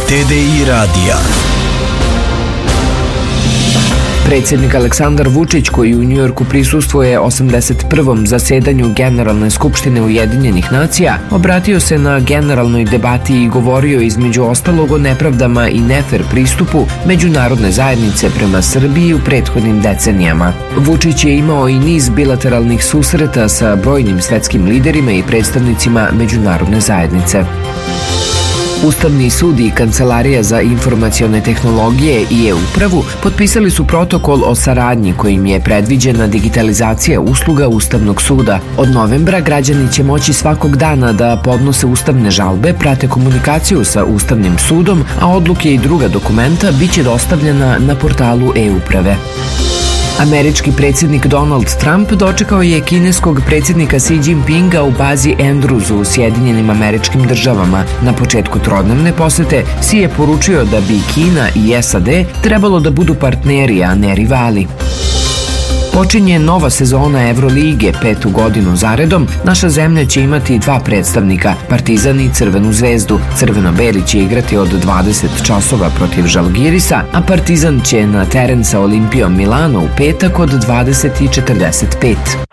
TDI radija. Predsjednik Aleksandar Vučić, koji u Njujorku prisustvuje 81. zasedanju Generalne skupštine Ujedinjenih nacija, obratio se na generalnoj debati i govorio između ostalog o nepravdama i nefer pristupu međunarodne zajednice prema Srbiji u prethodnim decenijama. Vučić je imao i niz bilateralnih susreta sa brojnim svetskim liderima i predstavnicima međunarodne zajednice. Ustavni sud i Kancelarija za informacione tehnologije i e-upravu potpisali su protokol o saradnji kojim je predviđena digitalizacija usluga Ustavnog suda. Od novembra građani će moći svakog dana da podnose ustavne žalbe, prate komunikaciju sa Ustavnim sudom, a odluke i druga dokumenta biće dostavljena na portalu e-uprave. Američki predsjednik Donald Trump dočekao je kineskog predsjednika Xi Jinpinga u bazi Andrews u Sjedinjenim Američkim Državama. Na početku trodnevne posete Xi je poručio da bi Kina i SAD trebalo da budu partneri, a ne rivali. Počinje nova sezona Evrolige, 5. godinu zaredom. Naša zemlja će imati 2 predstavnika, Partizan i Crvenu zvezdu. Crveno-beli će igrati od 20 časova protiv Žalgirisa, a Partizan će na teren sa Olimpijom Milano u petak od 20:45.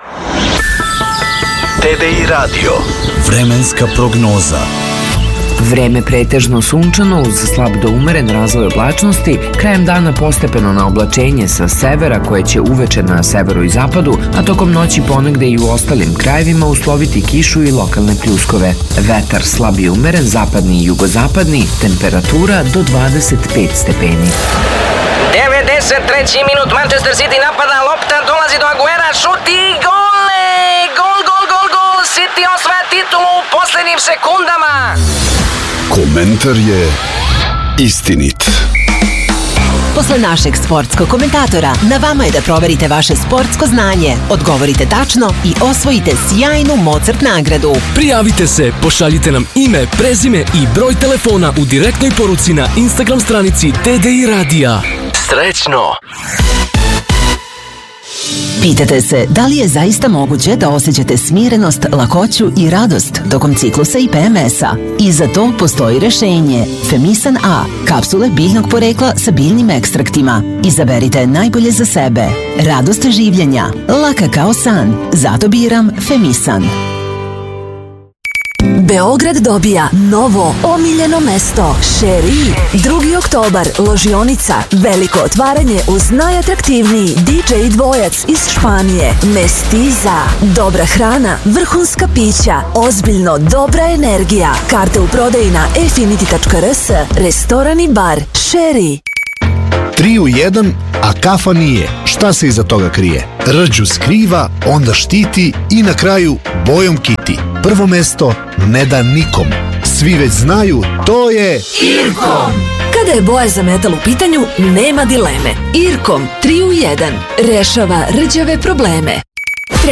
TDI radio. Vremenska prognoza. Vreme pretežno sunčano uz slab do umeren razvoj oblačnosti, krajem dana postepeno na oblačenje sa severa koje će uveče na severu i zapadu, a tokom noći ponegde i u ostalim krajevima usloviti kišu i lokalne pljuskove. Vetar slab i umeren, zapadni i jugozapadni, temperatura do 25 stepeni. 93. minut, Manchester City napada, lopta dolazi do Aguera, šut i gole! Gol! City osvaja titulu u posljednjim sekundama! Komentar je istinit. Posle našeg sportskog komentatora, na vama je da proverite vaše sportsko znanje, odgovorite tačno i osvojite sjajnu Mozart nagradu. Prijavite se, pošaljite nam ime, prezime i broj telefona u direktnoj poruci na Instagram stranici TDI radija. Srećno! Pitate se da li je zaista moguće da osjećate smirenost, lakoću i radost tokom ciklusa i PMS-a. I za to postoji rešenje. Femisan A, kapsule biljnog porekla sa biljnim ekstraktima. Izaberite najbolje za sebe. Radost življenja, laka kao san. Zato biram Femisan. Beograd dobija novo omiljeno mesto Šeri. 2. oktobar, ložionica, veliko otvaranje uz najatraktivniji DJ dvojac iz Španije, Mestiza. Dobra hrana, vrhunska pića, ozbiljno dobra energija. Karte u prodaji na efinity.rs, restoran i bar Šeri. 3 u 1, a kafa nije. Šta se iza toga krije? Rđu skriva, onda štiti i na kraju bojom kiti. Prvo mesto ne da nikom. Svi već znaju, to je Irkom. Kada je boja za metal u pitanju, nema dileme. Irkom 3 u 1 rešava rđave probleme.